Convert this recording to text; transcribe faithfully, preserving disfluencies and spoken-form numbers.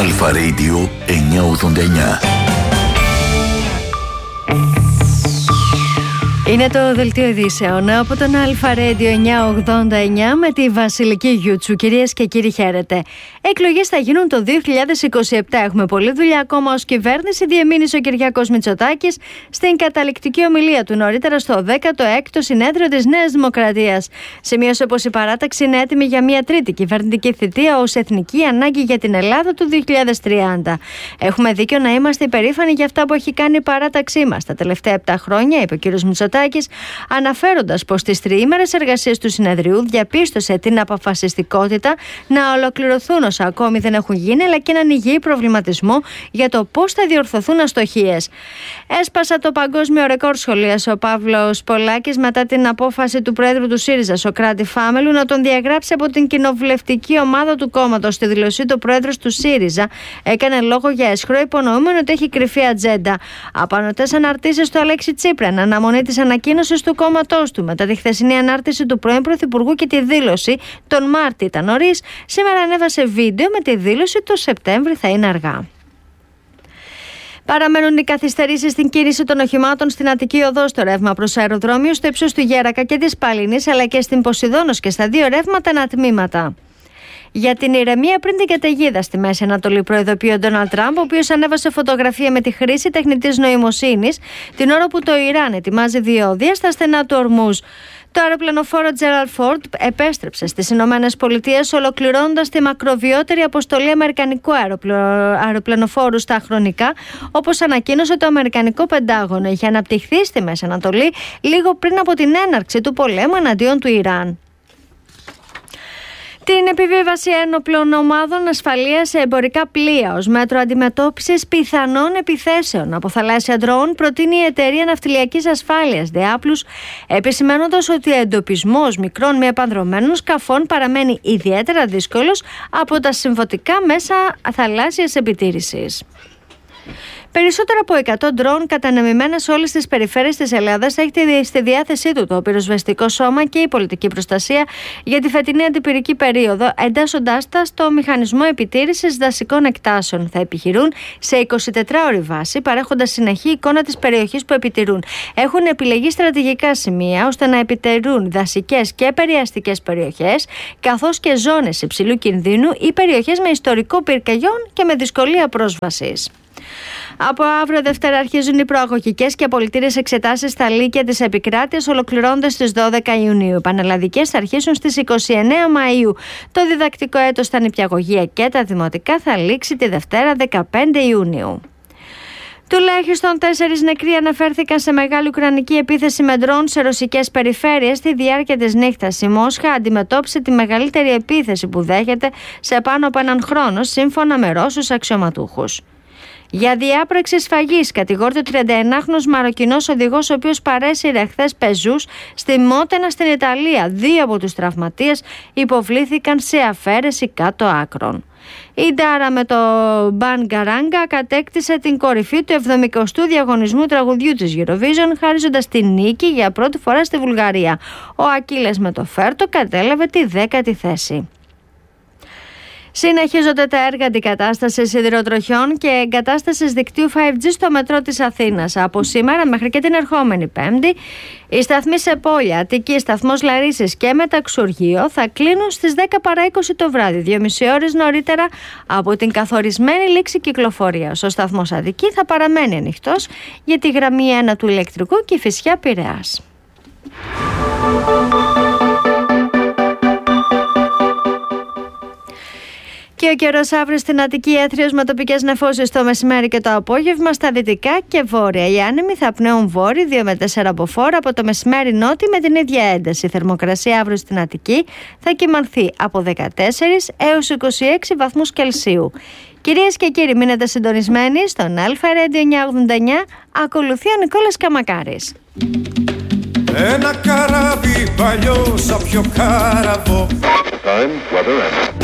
Αλφα Radio εννιακόσια ογδόντα εννιά. Είναι το δελτίο ειδήσεων από τον Αλφα Radio εννιακόσια ογδόντα εννιά με τη Βασιλική Γιούτσου. Κυρίες και κύριοι, χαίρετε. Εκλογές θα γίνουν το δύο χιλιάδες είκοσι επτά. Έχουμε πολλή δουλειά ακόμα ως κυβέρνηση, διεμήνυσε ο Κυριάκος Μητσοτάκης στην καταληκτική ομιλία του νωρίτερα στο δέκατο έκτο συνέδριο της Νέας Δημοκρατίας. Σημείωσε πως η παράταξη είναι έτοιμη για μια τρίτη κυβερνητική θητεία ως εθνική ανάγκη για την Ελλάδα του δύο χιλιάδες τριάντα. Έχουμε δίκιο να είμαστε υπερήφανοι για αυτά που έχει κάνει η παράταξή μας τα τελευταία επτά χρόνια, είπε ο κ. Μητσοτάκης, αναφέροντας πως στις τριήμερες εργασίες του συνεδρίου διαπίστωσε την αποφασιστικότητα να ολοκληρωθούν όσα ακόμη δεν έχουν γίνει, αλλά και έναν υγιή προβληματισμό για το πώς θα διορθωθούν αστοχίες. Έσπασα το παγκόσμιο ρεκόρ, σχολίασε ο Παύλος Πολάκης μετά την απόφαση του Προέδρου του ΣΥΡΙΖΑ, Σωκράτη Φάμελου, να τον διαγράψει από την κοινοβουλευτική ομάδα του κόμματος. Στη δήλωσή του, ο Πρόεδρος του ΣΥΡΙΖΑ έκανε λόγο για αισχρό, υπονοούμενο ότι έχει κρυφή ατζέντα. Απανωτές αναρτήσεις του Αλέξη Τσίπρα, εν αναμονή της ανακοίνωσης του κόμματός του μετά τη χθεσινή ανάρτηση του πρώην Πρωθυπουργού και τη δήλωση τον Μάρτιο ήταν νωρίς, σήμερα ανέβασε βίντεο με τη δήλωση το Σεπτέμβρη θα είναι αργά. Παραμένουν οι καθυστερήσεις στην κίνηση των οχημάτων στην Αττική Οδό, στο ρεύμα προς αεροδρόμιο, στο ύψος του Γέρακα και της Παλίνης, αλλά και στην Ποσειδώνος και στα δύο ρεύματα ανατμήματα. Για την ηρεμία πριν την καταιγίδα στη Μέση Ανατολή, προειδοποιεί ο Ντόναλντ Τραμπ, ο οποίος ανέβασε φωτογραφία με τη χρήση τεχνητής νοημοσύνης την ώρα που το Ιράν ετοιμάζει διόδια στα στενά του Ορμούζ. Το αεροπλανοφόρο Τζέραλντ Φόρντ επέστρεψε στις Ηνωμένες Πολιτείες, ολοκληρώνοντας τη μακροβιότερη αποστολή αμερικανικού αεροπλανοφόρου στα χρονικά, όπως ανακοίνωσε το Αμερικανικό Πεντάγωνο. Είχε αναπτυχθεί στη Μέση Ανατολή λίγο πριν από την έναρξη του πολέμου εναντίον του Ιράν. Την επιβίβαση ένοπλων ομάδων ασφαλείας σε εμπορικά πλοία ως μέτρο αντιμετώπισης πιθανών επιθέσεων από θαλάσσια ντρόουν προτείνει η εταιρεία ναυτιλιακής ασφάλειας Διάπλους, επισημαίνοντας ότι ο εντοπισμός μικρών μη επανδρωμένων σκαφών παραμένει ιδιαίτερα δύσκολος από τα συμβατικά μέσα θαλάσσιας επιτήρησης. Περισσότερα από εκατό ντρόουν κατανεμημένα σε όλες τις περιφέρειες της Ελλάδας έχει στη διάθεσή του το πυροσβεστικό σώμα και η πολιτική προστασία για τη φετινή αντιπυρική περίοδο, εντάσσοντάς τα στο μηχανισμό επιτήρησης δασικών εκτάσεων. Θα επιχειρούν σε εικοσιτετράωρη βάση, παρέχοντας συνεχή εικόνα της περιοχής που επιτηρούν. Έχουν επιλεγεί στρατηγικά σημεία ώστε να επιτηρούν δασικές και περιαστικές περιοχές, καθώς και ζώνες υψηλού κινδύνου ή περιοχές με ιστορικό πυρκαγιών και με δυσκολία πρόσβασης. Από αύριο Δευτέρα αρχίζουν οι προαγωγικές και απολυτήριες εξετάσεις στα λύκεια της επικράτειας, ολοκληρώνοντας στις δώδεκα Ιουνίου. Οι πανελλαδικές θα αρχίσουν στις είκοσι εννέα Μαΐου. Το διδακτικό έτος στα νηπιαγωγεία και τα δημοτικά θα λήξει τη Δευτέρα δεκαπέντε Ιουνίου. Τουλάχιστον τέσσερις νεκροί αναφέρθηκαν σε μεγάλη ουκρανική επίθεση με ντρόουν σε ρωσικές περιφέρειες στη διάρκεια της νύχτας. Η Μόσχα αντιμετώπισε τη μεγαλύτερη επίθεση που δέχεται σε πάνω από έναν χρόνο, σύμφωνα με Ρώσους αξιωματούχους. Για διάπραξη σφαγής κατηγορείται ο τριανταενάχρονος Μαροκινός οδηγός, ο οποίος παρέσυρε χθες πεζούς στη Μότενα στην Ιταλία. Δύο από τους τραυματίες υποβλήθηκαν σε αφαίρεση κάτω άκρων. Η Ντάρα με το Μπανγκαράγκα κατέκτησε την κορυφή του εβδομηκοστού διαγωνισμού τραγουδιού της Eurovision, χαρίζοντας τη νίκη για πρώτη φορά στη Βουλγαρία. Ο Ακίλες με το Φέρτο κατέλαβε τη δέκατη θέση. Συνεχίζονται τα έργα αντικατάστασης σιδηροτροχιών και εγκατάστασης δικτύου φάιβ τζι στο μετρό της Αθήνας. Από σήμερα μέχρι και την ερχόμενη Πέμπτη, οι σταθμοί σε Πόλια, Αττική, σταθμός Λαρίσης και Μεταξουργείο θα κλείνουν στις δέκα παρά είκοσι το βράδυ, δύο και μισή ώρες νωρίτερα από την καθορισμένη λήξη κυκλοφορίας. Ο σταθμός Αττική θα παραμένει ανοιχτός για τη γραμμή ένα του ηλεκτρικού και Κηφισιά Πειραιάς. Και ο καιρός αύριο στην Αττική έθριος με τοπικές νεφώσεις το μεσημέρι και το απόγευμα, στα δυτικά και βόρεια. Οι άνεμοι θα πνέουν βόρειοι δύο με τέσσερα μποφόρ, από το μεσημέρι νότι με την ίδια ένταση. Η θερμοκρασία αύριο στην Αττική θα κυμανθεί από δεκατέσσερα έως είκοσι έξι βαθμούς Κελσίου. Κυρίες και κύριοι, μείνετε συντονισμένοι στον Αλφα Radio εννιακόσια ογδόντα εννιά. Ακολουθεί ο Νικόλας Καμακάρης. Ένα καράβι παλιό σαν πιο κάραβο.